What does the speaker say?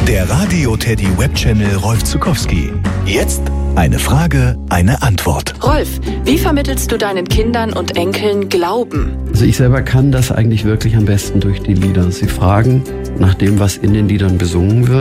Der Radio Teddy Webchannel Rolf Zuckowski. Jetzt eine Frage, eine Antwort. Rolf, wie vermittelst du deinen Kindern und Enkeln Glauben? Also ich selber kann das eigentlich wirklich am besten durch die Lieder. Sie fragen nach dem, was in den Liedern besungen wird.